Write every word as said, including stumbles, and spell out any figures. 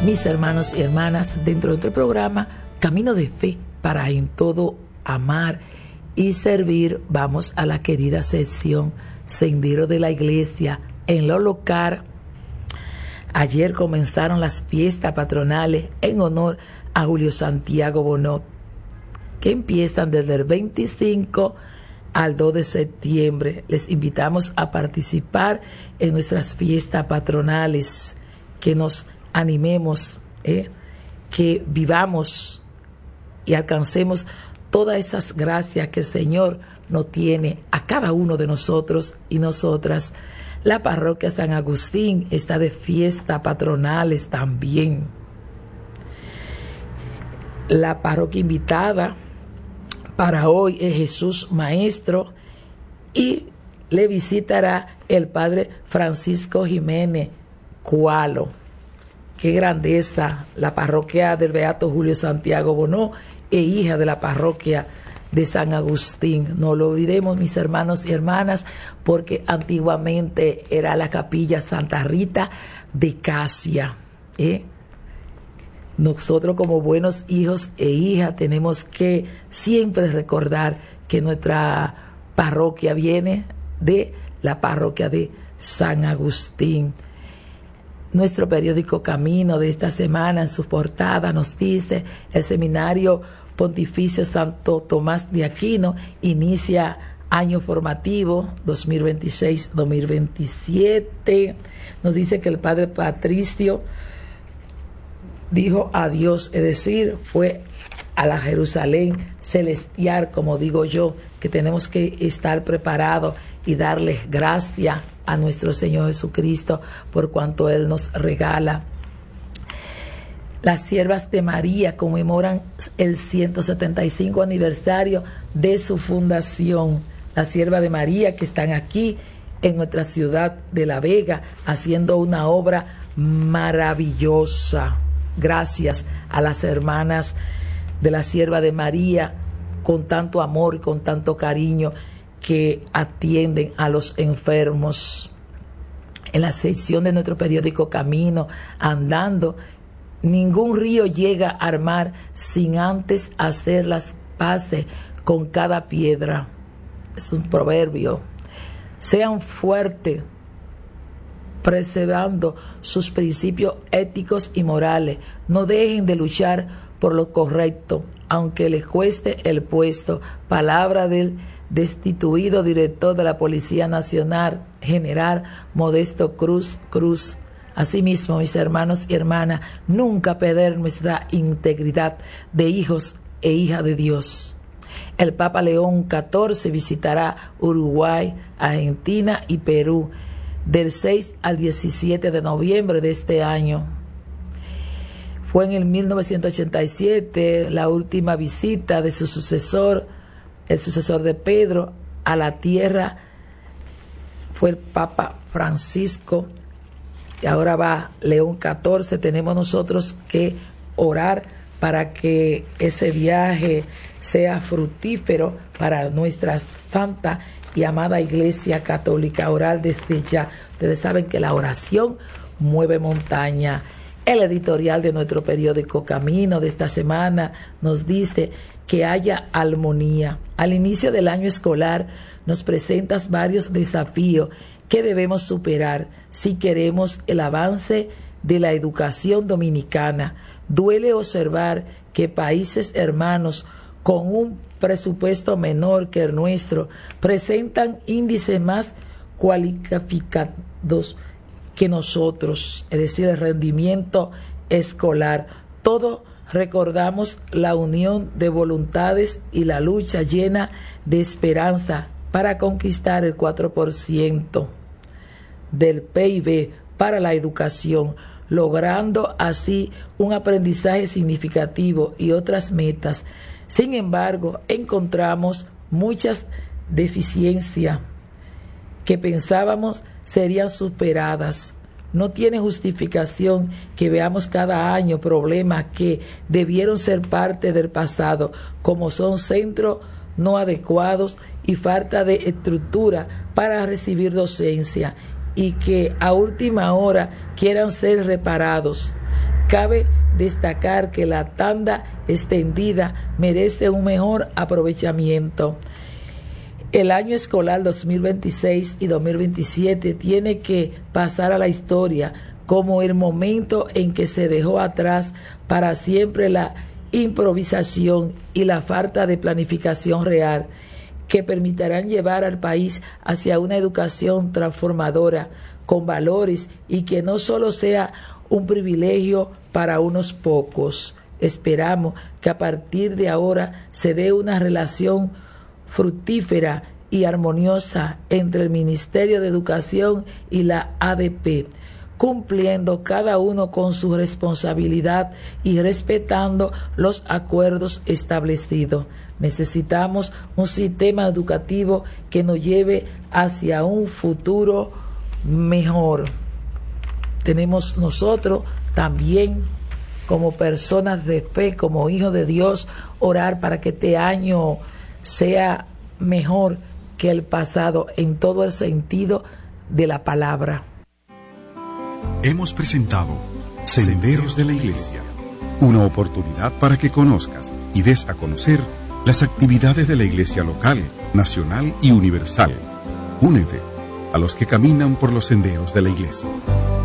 mis hermanos y hermanas, dentro de otro programa, Camino de Fe para en todo amar y servir, vamos a la querida sección Sendero de la Iglesia. En lo local, ayer comenzaron las fiestas patronales en honor a Julio Santiago Bonot, que empiezan desde el veinticinco al dos de septiembre. Les invitamos a participar en nuestras fiestas patronales, que nos animemos, eh, que vivamos y alcancemos todas esas gracias que el Señor nos tiene a cada uno de nosotros y nosotras. La parroquia San Agustín está de fiestas patronales también. La parroquia invitada para hoy es Jesús Maestro, y le visitará el padre Francisco Jiménez Cualo. Qué grandeza, la parroquia del Beato Julio Santiago Bonot e hija de la parroquia de San Agustín. No lo olvidemos, mis hermanos y hermanas, porque antiguamente era la capilla Santa Rita de Casia. ¿eh? Nosotros, como buenos hijos e hijas, tenemos que siempre recordar que nuestra parroquia viene de la parroquia de San Agustín. Nuestro periódico Camino de esta semana, en su portada, nos dice: el Seminario Pontificio Santo Tomás de Aquino inicia año formativo dos mil veintiséis dos mil veintisiete. Nos dice que el padre Patricio dijo adiós, es decir, fue a la Jerusalén celestial, como digo yo, que tenemos que estar preparados y darles gracias a nuestro Señor Jesucristo por cuanto Él nos regala. Las siervas de María conmemoran el ciento setenta y cinco aniversario de su fundación. Las siervas de María que están aquí en nuestra ciudad de La Vega haciendo una obra maravillosa. Gracias a las hermanas de la sierva de María, con tanto amor y con tanto cariño, que atienden a los enfermos. En la sección de nuestro periódico Camino, andando, ningún río llega a armar sin antes hacer las paces con cada piedra. Es un proverbio. Sean fuertes, preservando sus principios éticos y morales. No dejen de luchar por lo correcto, aunque les cueste el puesto. Palabra del destituido director de la Policía Nacional, general Modesto Cruz Cruz. Asimismo, mis hermanos y hermanas, nunca perder nuestra integridad de hijos e hijas de Dios. El Papa León catorce visitará Uruguay, Argentina y Perú del seis al diecisiete de noviembre de este año. Fue en el mil novecientos ochenta y siete la última visita de su sucesor, el sucesor de Pedro, a la tierra. Fue el Papa Francisco, y ahora va León catorce. Tenemos nosotros que orar para que ese viaje sea fructífero para nuestra santa y amada Iglesia Católica. Orar desde ya. Ustedes saben que la oración mueve montaña. El editorial de nuestro periódico Camino de esta semana nos dice que haya armonía. Al inicio del año escolar nos presentas varios desafíos que debemos superar si queremos el avance de la educación dominicana. Duele observar que países hermanos con un presupuesto menor que el nuestro presentan índices más cualificados que nosotros, es decir, el rendimiento escolar. Todos recordamos la unión de voluntades y la lucha llena de esperanza para conquistar el cuatro por ciento del P I B para la educación, logrando así un aprendizaje significativo y otras metas. Sin embargo, encontramos muchas deficiencias que pensábamos serían superadas. No tiene justificación que veamos cada año problemas que debieron ser parte del pasado, como son centros no adecuados y falta de estructura para recibir docencia, y que a última hora quieran ser reparados. Cabe destacar que la tanda extendida merece un mejor aprovechamiento. El año escolar dos mil veintiséis y dos mil veintisiete tiene que pasar a la historia como el momento en que se dejó atrás para siempre la improvisación y la falta de planificación real, que permitirán llevar al país hacia una educación transformadora con valores y que no solo sea un privilegio para unos pocos. Esperamos que a partir de ahora se dé una relación fructífera y armoniosa entre el Ministerio de Educación y la A D P, cumpliendo cada uno con su responsabilidad y respetando los acuerdos establecidos. Necesitamos un sistema educativo que nos lleve hacia un futuro mejor. Tenemos nosotros también, como personas de fe, como hijos de Dios, orar para que este año sea mejor que el pasado en todo el sentido de la palabra. Hemos presentado Senderos de la Iglesia, una oportunidad para que conozcas y des a conocer las actividades de la Iglesia local, nacional y universal. Únete a los que caminan por los senderos de la Iglesia.